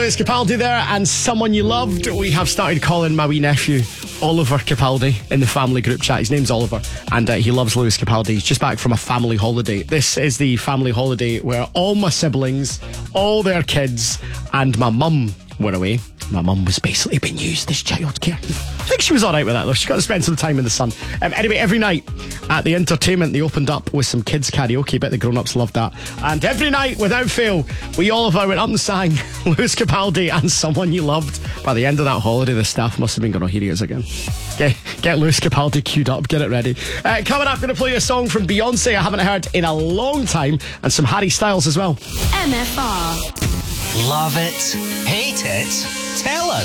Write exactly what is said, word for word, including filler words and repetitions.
Lewis Capaldi there, and Someone You Loved. We have started calling my wee nephew Oliver Capaldi in the family group chat. His name's Oliver, and uh, he loves Lewis Capaldi. He's just back from a family holiday. This is the family holiday where all my siblings, all their kids, and my mum were away. My mum was basically being used as childcare. I think she was alright with that though. She got to spend some time in the sun. Um, anyway, every night at the entertainment, they opened up with some kids karaoke. Bet the grown-ups loved that. And every night, without fail, we Oliver went up and sang Lewis Capaldi and Someone You Loved. By the end of that holiday, the staff must have been going, oh, here he is again. Get, get Lewis Capaldi queued up, get it ready. Uh, coming up, going to play a song from Beyonce I haven't heard in a long time, and some Harry Styles as well. M F R. Love it? Hate it? Tell us.